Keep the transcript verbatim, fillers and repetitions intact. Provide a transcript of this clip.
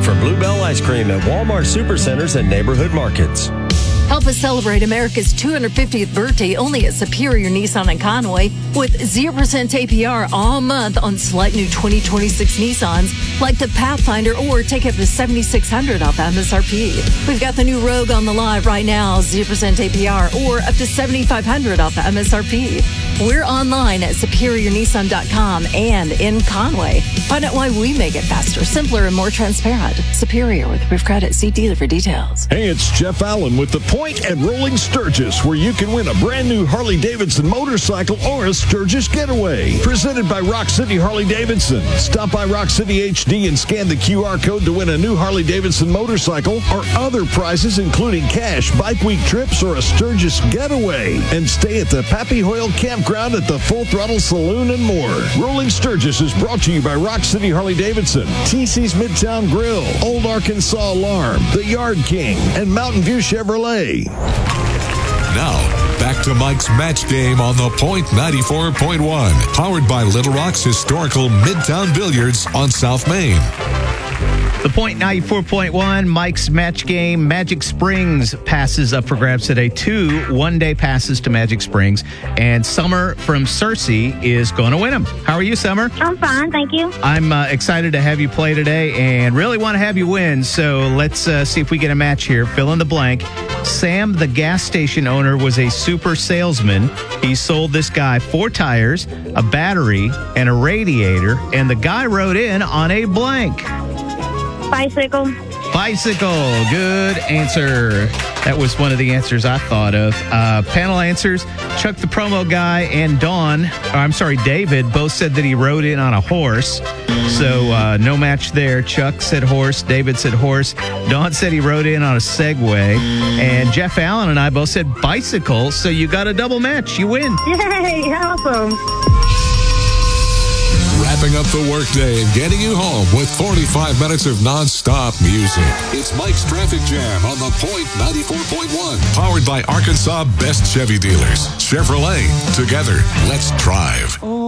for Bluebell Ice Cream at Walmart Supercenters and neighborhood markets. Help us celebrate America's two hundred fiftieth birthday only at Superior Nissan in Conway with zero percent A P R all month on select new twenty twenty-six Nissans like the Pathfinder, or take up to seven thousand six hundred dollars off M S R P. We've got the new Rogue on the lot right now, zero percent A P R or up to seven thousand five hundred dollars off M S R P. We're online at superior nissan dot com and in Conway. Find out why we make it faster, simpler, and more transparent. Superior with approved credit. See dealer for details. Hey, it's Jeff Allen with the Point at Rolling Sturgis, where you can win a brand new Harley-Davidson motorcycle or a Sturgis getaway. Presented by Rock City Harley-Davidson. Stop by Rock City H D and scan the Q R code to win a new Harley-Davidson motorcycle or other prizes, including cash, bike week trips, or a Sturgis getaway. And stay at the Pappy Hoyle Campground at the Full Throttle Saloon and more. Rolling Sturgis is brought to you by Rock City Harley-Davidson, T C's Midtown Grill, Old Arkansas Alarm, The Yard King, and Mountain View Chevrolet. Now, back to Mike's Match Game on the Point ninety-four point one. Powered by Little Rock's historical Midtown Billiards on South Main. The Point ninety-four point one, Mike's Match Game. Magic Springs passes up for grabs today. Two one-day passes to Magic Springs. And Summer from Searcy is going to win them. How are you, Summer? I'm fine, thank you. I'm uh, excited to have you play today and really want to have you win. So let's uh, see if we get a match here. Fill in the blank. Sam, the gas station owner, was a super salesman. He sold this guy four tires, a battery, and a radiator. And the guy wrote in on a blank. Bicycle. Bicycle. Good answer. That was one of the answers I thought of. Uh, panel answers. Chuck, the promo guy, and Dawn, or I'm sorry, David, both said that he rode in on a horse. So uh, no match there. Chuck said horse. David said horse. Dawn said he rode in on a Segway. And Jeff Allen and I both said bicycle. So you got a double match. You win. Yay, awesome. Wrapping up the workday and getting you home with forty-five minutes of non-stop music. It's Mike's Traffic Jam on the Point ninety-four point one. Powered by Arkansas Best Chevy Dealers. Chevrolet. Together, let's drive.